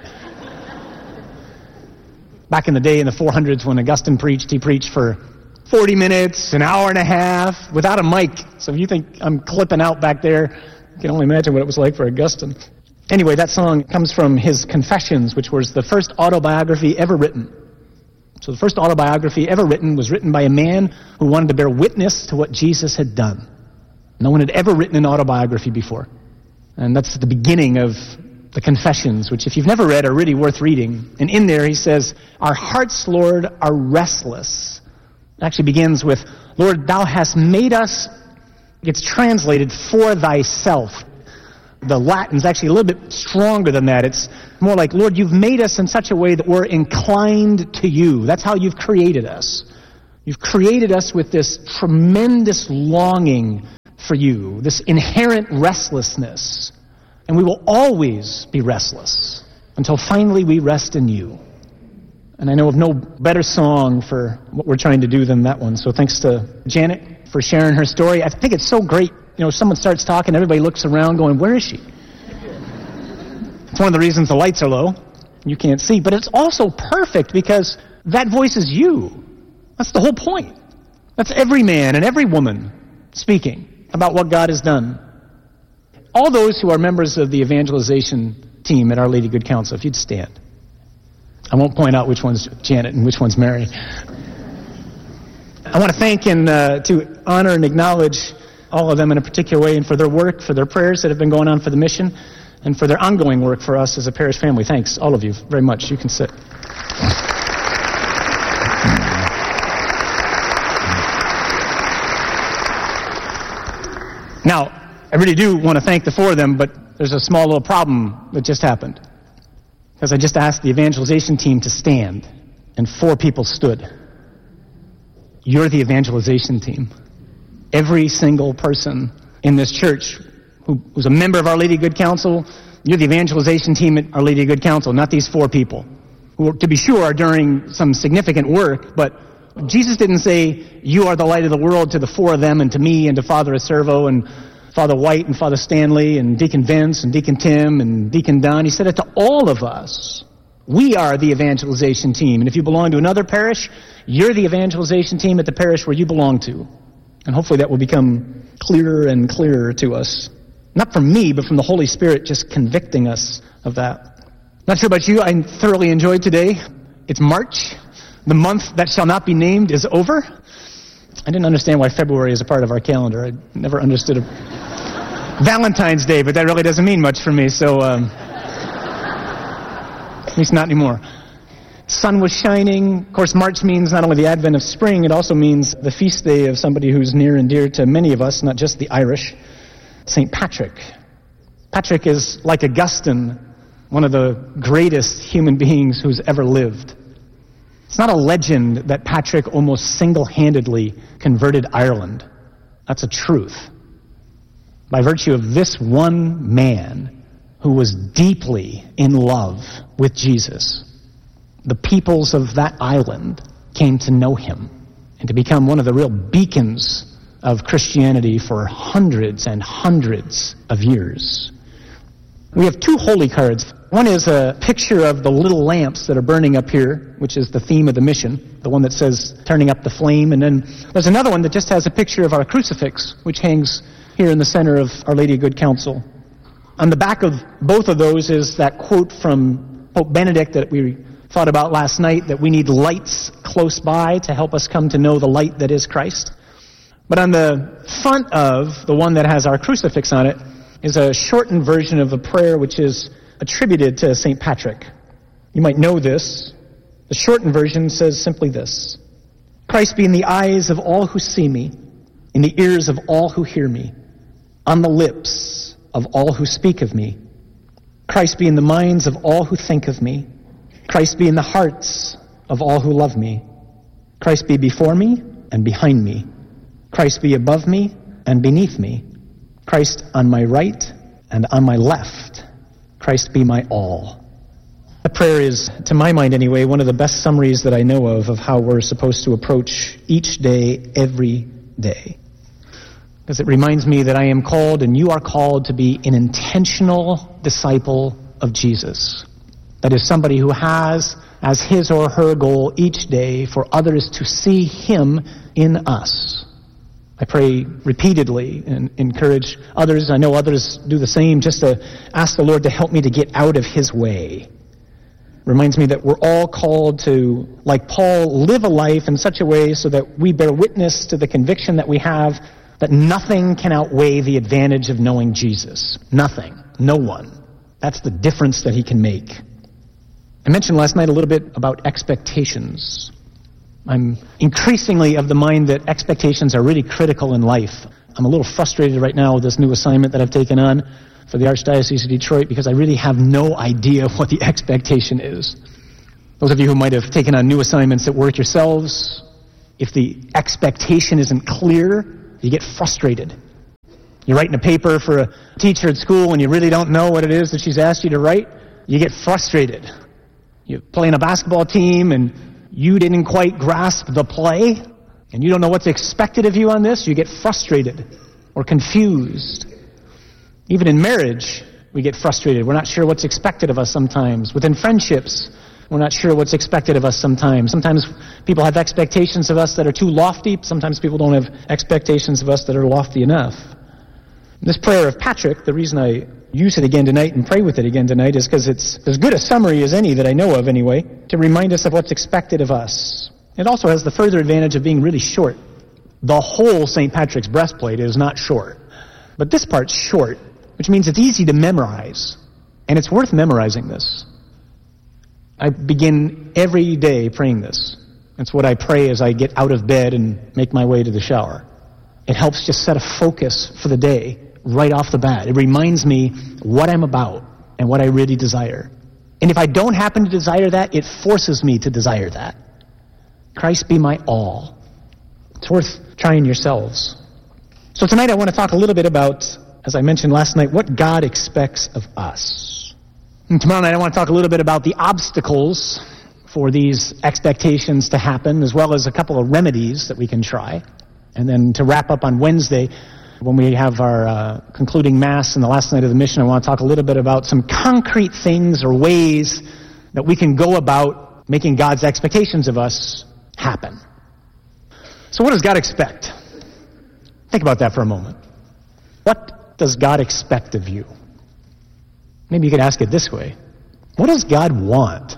Back in the day in the four hundreds when Augustine preached, he preached for forty minutes, an hour and a half, without a mic. So if you think I'm clipping out back there, you can only imagine what it was like for Augustine. Anyway, that song comes from his Confessions, which was the first autobiography ever written. So the first autobiography ever written was written by a man who wanted to bear witness to what Jesus had done. No one had ever written an autobiography before. And that's the beginning of the Confessions, which if you've never read are really worth reading. And in there he says, our hearts, Lord, are restless. It actually begins with, Lord, thou hast made us, it's translated, for thyself. The Latin's actually a little bit stronger than that. It's more like, Lord, you've made us in such a way that we're inclined to you. That's how you've created us. You've created us with this tremendous longing for you, this inherent restlessness. And we will always be restless until finally we rest in you. And I know of no better song for what we're trying to do than that one. So thanks to Janet for sharing her story. I think it's so great. You know, someone starts talking, everybody looks around going, where is she? It's one of the reasons the lights are low. You can't see. But it's also perfect because that voice is you. That's the whole point. That's every man and every woman speaking about what God has done. All those who are members of the evangelization team at Our Lady Good Counsel, if you'd stand. I won't point out which one's Janet and which one's Mary. I want to thank and uh, to honor and acknowledge all of them in a particular way, and for their work, for their prayers that have been going on for the mission, and for their ongoing work for us as a parish family. Thanks, all of you, very much. You can sit. Now, I really do want to thank the four of them, but there's a small little problem that just happened. Because I just asked the evangelization team to stand, and four people stood. You're the evangelization team. Every single person in this church who, who's a member of Our Lady of Good Counsel, you're the evangelization team at Our Lady of Good Counsel, not these four people, who, to be sure, are doing some significant work, but Jesus didn't say, you are the light of the world to the four of them and to me and to Father Acervo and Father White and Father Stanley and Deacon Vince and Deacon Tim and Deacon Don. He said it to all of us. We are the evangelization team. And if you belong to another parish, you're the evangelization team at the parish where you belong to. And hopefully that will become clearer and clearer to us. Not from me, but from the Holy Spirit just convicting us of that. Not sure about you, I thoroughly enjoyed today. It's March. The month that shall not be named is over. I didn't understand why February is a part of our calendar. I never understood a Valentine's Day, but that really doesn't mean much for me, so um, at least not anymore. Sun was shining. Of course, March means not only the advent of spring, it also means the feast day of somebody who's near and dear to many of us, not just the Irish, Saint Patrick. Patrick is, like Augustine, one of the greatest human beings who's ever lived. It's not a legend that Patrick almost single-handedly converted Ireland. That's a truth. By virtue of this one man who was deeply in love with Jesus, the peoples of that island came to know him and to become one of the real beacons of Christianity for hundreds and hundreds of years. We have two holy cards. One is a picture of the little lamps that are burning up here, which is the theme of the mission, the one that says turning up the flame. And then there's another one that just has a picture of our crucifix, which hangs here in the center of Our Lady of Good Counsel. On the back of both of those is that quote from Pope Benedict that we thought about last night, that we need lights close by to help us come to know the light that is Christ. But on the front of the one that has our crucifix on it is a shortened version of a prayer which is attributed to Saint Patrick. You might know this. The shortened version says simply this: Christ be in the eyes of all who see me, in the ears of all who hear me, on the lips of all who speak of me. Christ be in the minds of all who think of me. Christ be in the hearts of all who love me. Christ be before me and behind me. Christ be above me and beneath me. Christ on my right and on my left. Christ be my all. That prayer is, to my mind anyway, one of the best summaries that I know of of how we're supposed to approach each day, every day. Because it reminds me that I am called and you are called to be an intentional disciple of Jesus. That is, somebody who has as his or her goal each day for others to see him in us. I pray repeatedly and encourage others, I know others do the same, just to ask the Lord to help me to get out of his way. Reminds me that we're all called to, like Paul, live a life in such a way so that we bear witness to the conviction that we have that nothing can outweigh the advantage of knowing Jesus. Nothing. No one. That's the difference that he can make. I mentioned last night a little bit about expectations. I'm increasingly of the mind that expectations are really critical in life. I'm a little frustrated right now with this new assignment that I've taken on for the Archdiocese of Detroit because I really have no idea what the expectation is. Those of you who might have taken on new assignments at work yourselves, if the expectation isn't clear, you get frustrated. You're writing a paper for a teacher at school and you really don't know what it is that she's asked you to write, you get frustrated. You're playing a basketball team and you didn't quite grasp the play and you don't know what's expected of you on this, you get frustrated or confused. Even in marriage, we get frustrated. We're not sure what's expected of us sometimes. Within friendships, we're not sure what's expected of us sometimes. Sometimes people have expectations of us that are too lofty. Sometimes people don't have expectations of us that are lofty enough. This prayer of Patrick, the reason I use it again tonight and pray with it again tonight is because it's as good a summary as any that I know of anyway, to remind us of what's expected of us. It also has the further advantage of being really short. The whole Saint Patrick's breastplate is not short, but this part's short, which means it's easy to memorize, and it's worth memorizing this. I begin every day praying this. It's what I pray as I get out of bed and make my way to the shower. It helps just set a focus for the day right off the bat. It reminds me what I'm about and what I really desire. And if I don't happen to desire that, it forces me to desire that. Christ be my all. It's worth trying yourselves. So tonight I want to talk a little bit about, as I mentioned last night, what God expects of us. And tomorrow night I want to talk a little bit about the obstacles for these expectations to happen, as well as a couple of remedies that we can try. And then to wrap up on Wednesday, when we have our uh, concluding Mass and the last night of the mission, I want to talk a little bit about some concrete things or ways that we can go about making God's expectations of us happen. So what does God expect? Think about that for a moment. What does God expect of you? Maybe you could ask it this way. What does God want?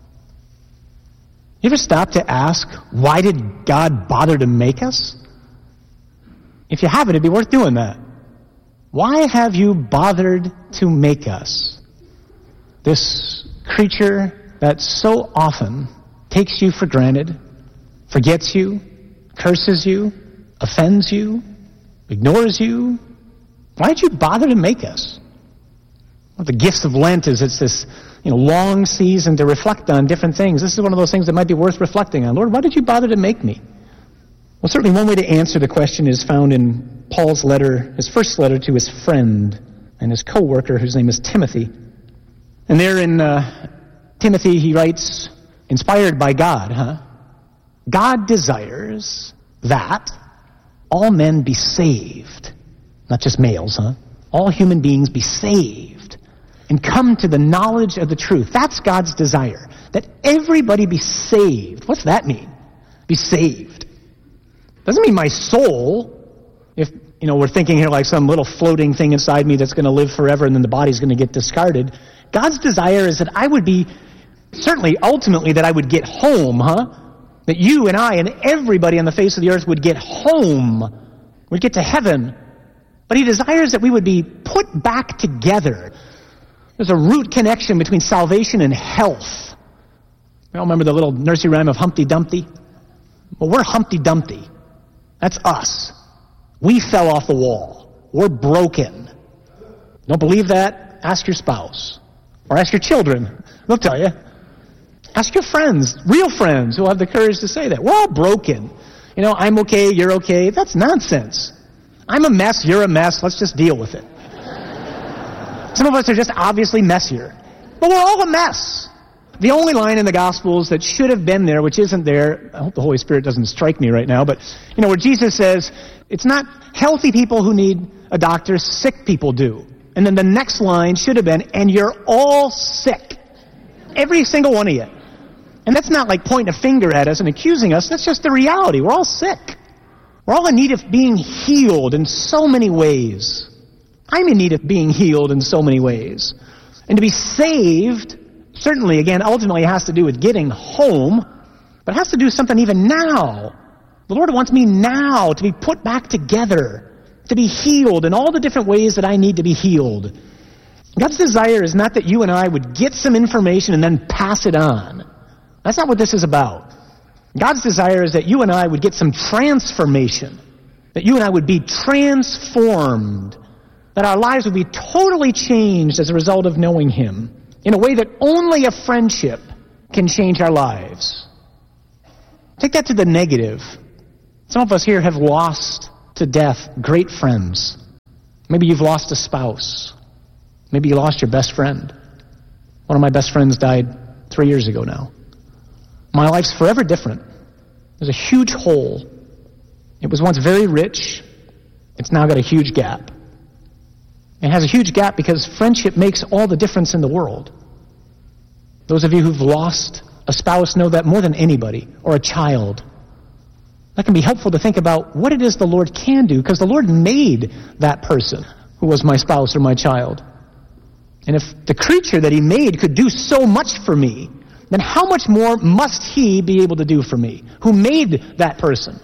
You ever stop to ask, why did God bother to make us? If you haven't, it'd be worth doing that. Why have you bothered to make us? This creature that so often takes you for granted, forgets you, curses you, offends you, ignores you. Why did you bother to make us? One of the gifts of Lent is it's this you know, long season to reflect on different things. This is one of those things that might be worth reflecting on. Lord, why did you bother to make me? Well, certainly one way to answer the question is found in Paul's letter, his first letter to his friend and his co-worker, whose name is Timothy. And there in uh, Timothy, he writes, inspired by God, huh? God desires that all men be saved. Not just males, huh? All human beings be saved and come to the knowledge of the truth. That's God's desire, that everybody be saved. What's that mean? Be saved. Doesn't mean my soul, if you know we're thinking here like some little floating thing inside me that's going to live forever and then the body's going to get discarded. God's desire is that I would be, certainly ultimately that I would get home, huh? That you and I and everybody on the face of the earth would get home, would get to heaven. But he desires that we would be put back together. There's a root connection between salvation and health. You all remember the little nursery rhyme of Humpty Dumpty? Well, we're Humpty Dumpty. That's us. We fell off the wall. We're broken. Don't believe that? Ask your spouse. Or ask your children. They'll tell you. Ask your friends, real friends, who have the courage to say that. We're all broken. You know, I'm okay, you're okay. That's nonsense. I'm a mess, you're a mess. Let's just deal with it. Some of us are just obviously messier. But we're all a mess. The only line in the Gospels that should have been there, which isn't there, I hope the Holy Spirit doesn't strike me right now, but, you know, where Jesus says, it's not healthy people who need a doctor, sick people do. And then the next line should have been, and you're all sick. Every single one of you. And that's not like pointing a finger at us and accusing us, that's just the reality. We're all sick. We're all in need of being healed in so many ways. I'm in need of being healed in so many ways. And to be saved, certainly, again, ultimately has to do with getting home, but it has to do with something even now. The Lord wants me now to be put back together. to be healed in all the different ways that I need to be healed. God's desire is not that you and I would get some information and then pass it on. That's not what this is about. God's desire is that you and I would get some transformation, that you and I would be transformed, that our lives would be totally changed as a result of knowing Him in a way that only a friendship can change our lives. Take that to the negative. Some of us here have lost to death great friends. Maybe you've lost a spouse. Maybe you lost your best friend. One of my best friends died three years ago now. My life's forever different. There's a huge hole. It was once very rich. It's now got a huge gap. It has a huge gap because friendship makes all the difference in the world. Those of you who've lost a spouse know that more than anybody, or a child. That can be helpful to think about what it is the Lord can do, because the Lord made that person who was my spouse or my child. And if the creature that He made could do so much for me, then how much more must He be able to do for me, who made that person?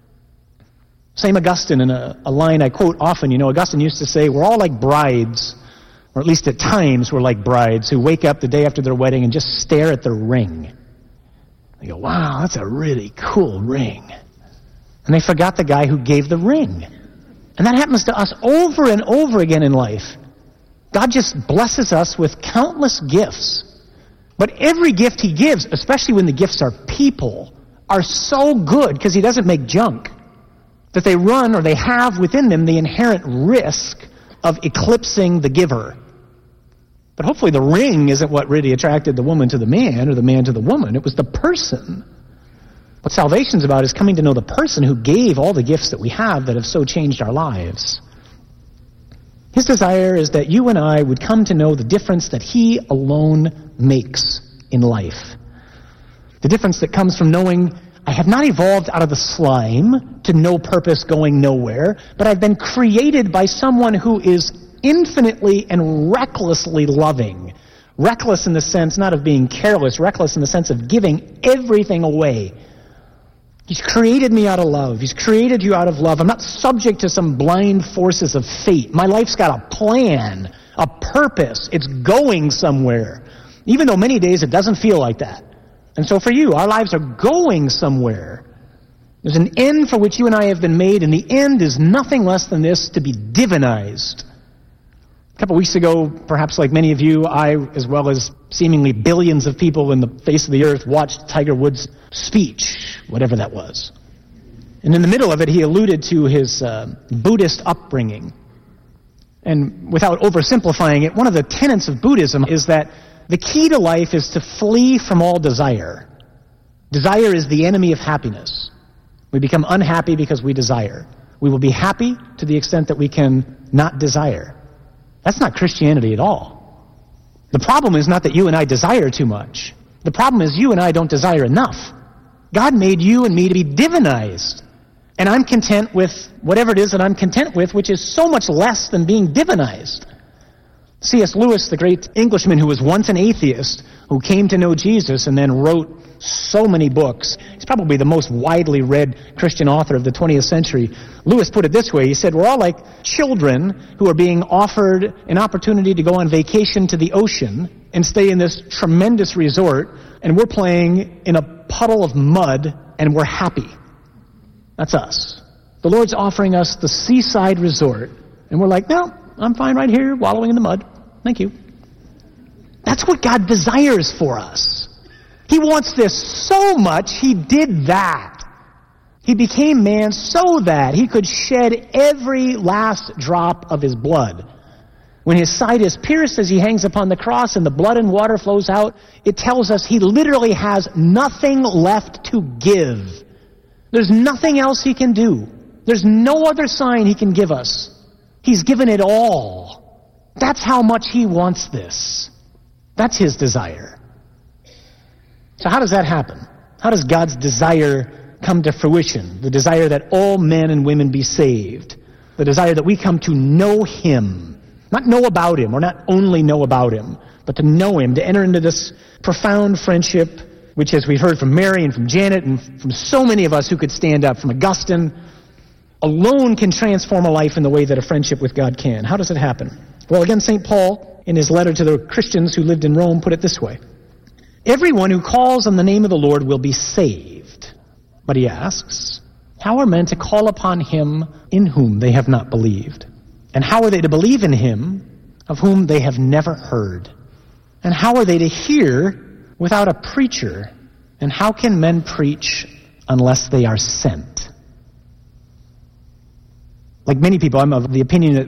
Same Augustine in a, a line I quote often. You know, Augustine used to say, we're all like brides, or at least at times we're like brides who wake up the day after their wedding and just stare at their ring. They go, wow, that's a really cool ring. And they forgot the guy who gave the ring. And that happens to us over and over again in life. God just blesses us with countless gifts. But every gift He gives, especially when the gifts are people, are so good because He doesn't make junk, that they run or they have within them the inherent risk of eclipsing the giver. But hopefully the ring isn't what really attracted the woman to the man or the man to the woman. It was the person. What salvation's about is coming to know the person who gave all the gifts that we have that have so changed our lives. His desire is that you and I would come to know the difference that He alone makes in life. The difference that comes from knowing I have not evolved out of the slime to no purpose going nowhere, but I've been created by someone who is infinitely and recklessly loving. Reckless in the sense not of being careless, reckless in the sense of giving everything away. He's created me out of love. He's created you out of love. I'm not subject to some blind forces of fate. My life's got a plan, a purpose. It's going somewhere. Even though many days it doesn't feel like that. And so for you, our lives are going somewhere. There's an end for which you and I have been made, and the end is nothing less than this, to be divinized. A couple weeks ago, perhaps like many of you, I, as well as seemingly billions of people in the face of the earth, watched Tiger Woods' speech, whatever that was. And in the middle of it, he alluded to his uh, Buddhist upbringing. And without oversimplifying it, one of the tenets of Buddhism is that the key to life is to flee from all desire. Desire is the enemy of happiness. We become unhappy because we desire. We will be happy to the extent that we can not desire. That's not Christianity at all. The problem is not that you and I desire too much. The problem is you and I don't desire enough. God made you and me to be divinized. And I'm content with whatever it is that I'm content with, which is so much less than being divinized. C S Lewis, the great Englishman who was once an atheist, who came to know Jesus and then wrote so many books. He's probably the most widely read Christian author of the twentieth century. Lewis put it this way. He said, we're all like children who are being offered an opportunity to go on vacation to the ocean and stay in this tremendous resort, and we're playing in a puddle of mud, and we're happy. That's us. The Lord's offering us the seaside resort, and we're like, no, I'm fine right here, wallowing in the mud. Thank you. That's what God desires for us. He wants this so much, He did that. He became man so that He could shed every last drop of His blood. When His side is pierced as He hangs upon the cross and the blood and water flows out, it tells us He literally has nothing left to give. There's nothing else He can do. There's no other sign He can give us. He's given it all. That's how much He wants this. That's His desire. So how does that happen? How does God's desire come to fruition? The desire that all men and women be saved. The desire that we come to know Him. Not know about Him, or not only know about Him, but to know Him, to enter into this profound friendship, which, as we've heard from Mary and from Janet and from so many of us who could stand up, from Augustine, alone can transform a life in the way that a friendship with God can. How does it happen? Well, again, Saint Paul, in his letter to the Christians who lived in Rome, put it this way. Everyone who calls on the name of the Lord will be saved. But he asks, how are men to call upon him in whom they have not believed? And how are they to believe in him of whom they have never heard? And how are they to hear without a preacher? And how can men preach unless they are sent? Like many people, I'm of the opinion that